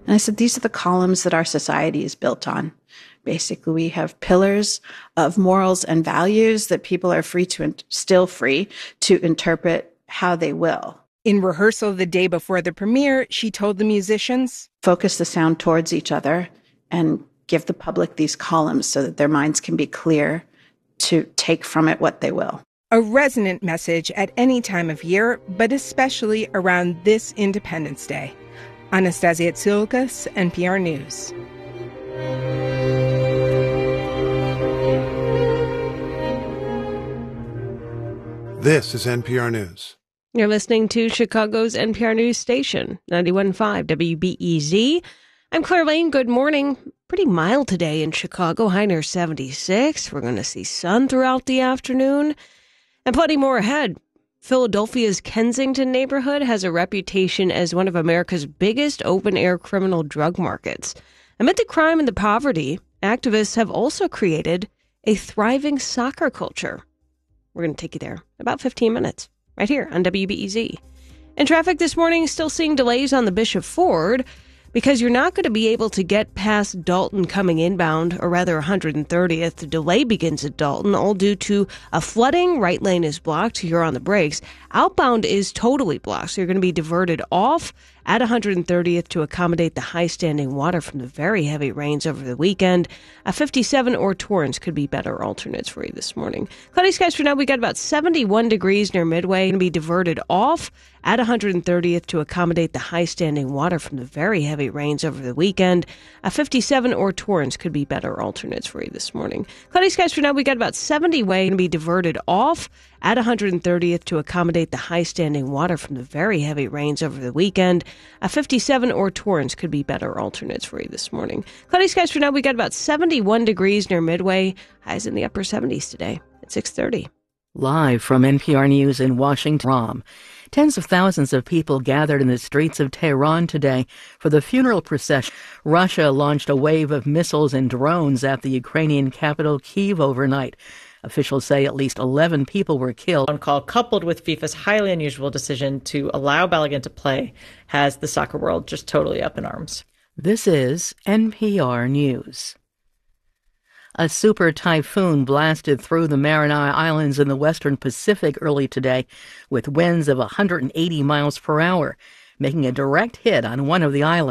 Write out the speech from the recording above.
And I said, these are the columns that our society is built on. Basically, we have pillars of morals and values that people are still free to interpret how they will. In rehearsal the day before the premiere, she told the musicians, focus the sound towards each other and give the public these columns so that their minds can be clear to take from it what they will. A resonant message at any time of year, but especially around this Independence Day. Anastasia Tsoulikas, NPR News. This is NPR News. You're listening to Chicago's NPR News station, 91.5 WBEZ. I'm Claire Lane. Good morning. Pretty mild today in Chicago, high near 76. We're going to see sun throughout the afternoon and plenty more ahead. Philadelphia's Kensington neighborhood has a reputation as one of America's biggest open-air criminal drug markets. Amid the crime and the poverty, activists have also created a thriving soccer culture. We're going to take you there in about 15 minutes, right here on WBEZ. In traffic this morning, still seeing delays on the Bishop Ford because you're not going to be able to get past Dalton coming inbound, or rather 130th. The delay begins at Dalton, all due to a flooding. Right lane is blocked. You're on the brakes. Outbound is totally blocked, so you're going to be diverted off at 130th to accommodate the high standing water from the very heavy rains over the weekend. A 57 or Torrance could be better alternates for you this morning. Cloudy skies for now. We got about 71 degrees near Midway. Going to be diverted off at 130th to accommodate the high standing water from the very heavy rains over the weekend. A 57 or Torrance could be better alternates for you this morning. Cloudy skies for now. We got about 70 way. Going to be diverted off at 130th to accommodate the high standing water from the very heavy rains over the weekend. A 57 or Torrance could be better alternates for you this morning. Cloudy skies for now. We got about 71 degrees near Midway. Highs in the upper 70s today at 6:30. Live from NPR News in Washington, tens of thousands of people gathered in the streets of Tehran today for the funeral procession. Russia launched a wave of missiles and drones at the Ukrainian capital, Kyiv, overnight. Officials say at least 11 people were killed. On call, coupled with FIFA's highly unusual decision to allow Balogun to play, has the soccer world just totally up in arms. This is NPR News. A super typhoon blasted through the Mariana Islands in the western Pacific early today with winds of 180 miles per hour, making a direct hit on one of the islands.